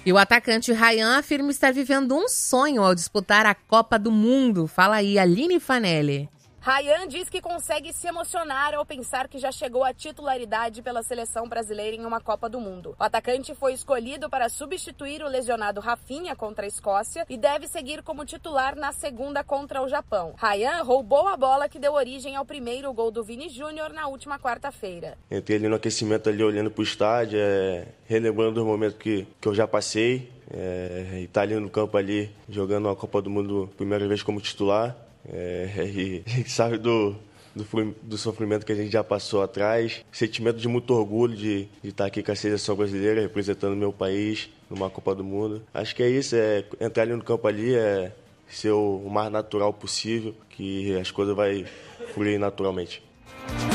E o atacante Ryan afirma estar vivendo um sonho ao disputar a Copa do Mundo. Fala aí, Aline Fanelli. Ryan diz que consegue se emocionar ao pensar que já chegou à titularidade pela seleção brasileira em uma Copa do Mundo. O atacante foi escolhido para substituir o lesionado Rafinha contra a Escócia e deve seguir como titular na segunda contra o Japão. Ryan roubou a bola que deu origem ao primeiro gol do Vini Júnior na última quarta-feira. Entrei ali no aquecimento, ali olhando para o estádio, relembrando os momentos que eu já passei. E tá ali no campo, ali jogando a Copa do Mundo primeira vez como titular. E a gente sabe do sofrimento que a gente já passou atrás. Sentimento de muito orgulho de estar aqui com a seleção brasileira, representando o meu país numa Copa do Mundo. Acho que é isso, entrar ali no campo ali, ser o mais natural possível, que as coisas vão fluir naturalmente.